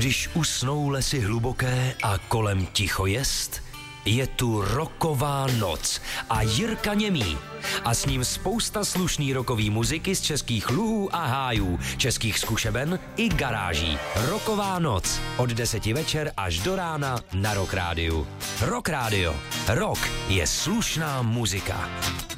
Když usnou lesy hluboké a kolem ticho jest, je tu rocková noc a Jirka Němý. A s ním spousta slušný rockový muziky z českých luhů a hájů, českých zkušeben i garáží. Rocková noc od 10 večer až do rána na Rock Rádiu. Rock Rádio. Rock je slušná muzika.